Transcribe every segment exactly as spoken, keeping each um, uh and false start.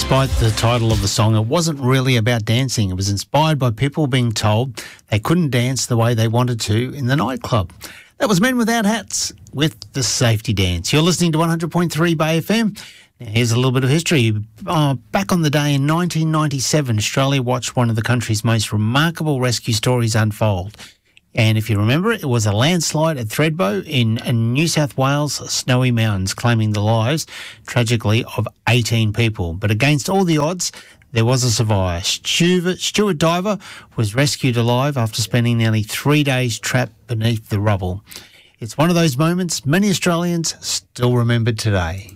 Despite the title of the song, it wasn't really about dancing. It was inspired by people being told they couldn't dance the way they wanted to in the nightclub. That was Men Without Hats with the Safety Dance. You're listening to one hundred point three Bay F M. Now, here's a little bit of history. Uh, back on the day in nineteen ninety-seven, Australia watched one of the country's most remarkable rescue stories unfold. And if you remember it, it was a landslide at Thredbo in New South Wales' Snowy Mountains, claiming the lives, tragically, of eighteen people. But against all the odds, there was a survivor. Stuart, Stuart Diver was rescued alive after spending nearly three days trapped beneath the rubble. It's one of those moments many Australians still remember today.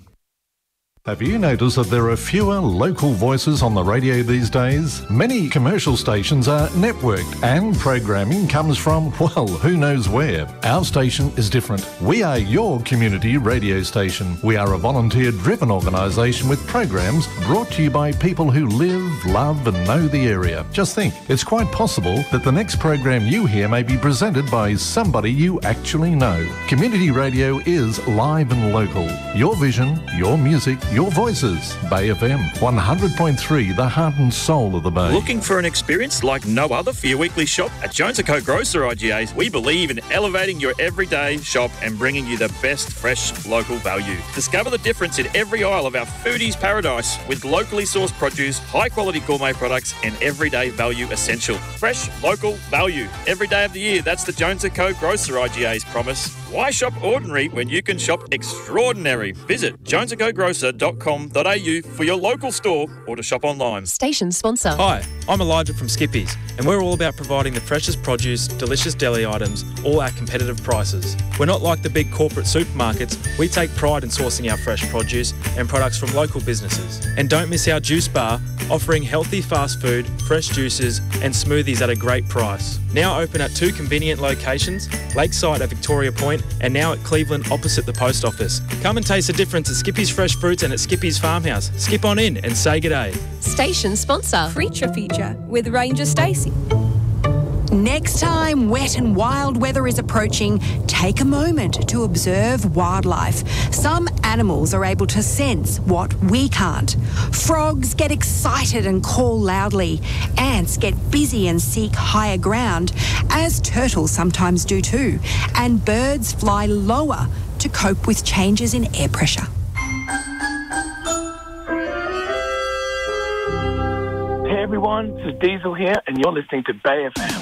Have you noticed that there are fewer local voices on the radio these days? Many commercial stations are networked and programming comes from, well, who knows where. Our station is different. We are your community radio station. We are a volunteer-driven organisation with programs brought to you by people who live, love and know the area. Just think, it's quite possible that the next program you hear may be presented by somebody you actually know. Community radio is live and local. Your vision, your music, your voices. Bay F M, one hundred point three, the heart and soul of the Bay. Looking for an experience like no other for your weekly shop? At Jones and Co Grocer I G As, we believe in elevating your everyday shop and bringing you the best fresh local value. Discover the difference in every aisle of our foodie's paradise with locally sourced produce, high quality gourmet products and everyday value essential. Fresh, local value. Every day of the year, that's the Jones and Co Grocer I G A's promise. Why shop ordinary when you can shop extraordinary? Visit jones and co grocer dot com dot a u for your local store or to shop online. Station sponsor. Hi, I'm Elijah from Skippy's, and we're all about providing the freshest produce, delicious deli items, all at competitive prices. We're not like the big corporate supermarkets. We take pride in sourcing our fresh produce and products from local businesses. And don't miss our juice bar, offering healthy fast food, fresh juices and smoothies at a great price. Now open at two convenient locations, Lakeside at Victoria Point and now at Cleveland opposite the post office. Come and taste the difference at Skippy's Fresh Fruits and at Skippy's Farmhouse. Skip on in and say g'day. Station sponsor. Creature Feature with Ranger Stacey. Next time wet and wild weather is approaching, take a moment to observe wildlife. Some animals are able to sense what we can't. Frogs get excited and call loudly. Ants get busy and seek higher ground, as turtles sometimes do too. And birds fly lower to cope with changes in air pressure. Hey everyone, this is Diesel here and you're listening to Bay F M.